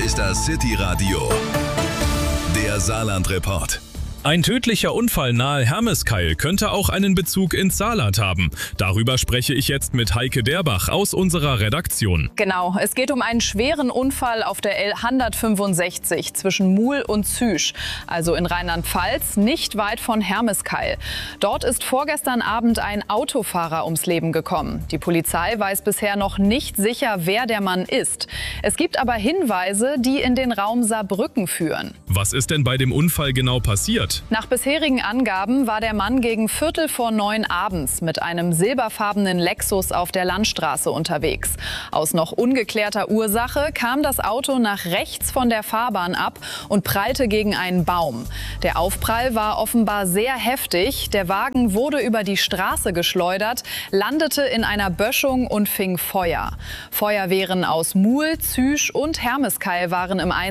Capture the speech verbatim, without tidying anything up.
ist das City Radio, der Saarland-Report. Ein tödlicher Unfall nahe Hermeskeil könnte auch einen Bezug ins Saarland haben. Darüber spreche ich jetzt mit Heike Derbach aus unserer Redaktion. Genau, es geht um einen schweren Unfall auf der L hundertfünfundsechzig zwischen Muhl und Züsch, also in Rheinland-Pfalz, nicht weit von Hermeskeil. Dort ist vorgestern Abend ein Autofahrer ums Leben gekommen. Die Polizei weiß bisher noch nicht sicher, wer der Mann ist. Es gibt aber Hinweise, die in den Raum Saarbrücken führen. Was ist denn bei dem Unfall genau passiert? Nach bisherigen Angaben war der Mann gegen Viertel vor neun abends mit einem silberfarbenen Lexus auf der Landstraße unterwegs. Aus noch ungeklärter Ursache kam das Auto nach rechts von der Fahrbahn ab und prallte gegen einen Baum. Der Aufprall war offenbar sehr heftig. Der Wagen wurde über die Straße geschleudert, landete in einer Böschung und fing Feuer. Feuerwehren aus Muhl, Züsch und Hermeskeil waren im Einsatz.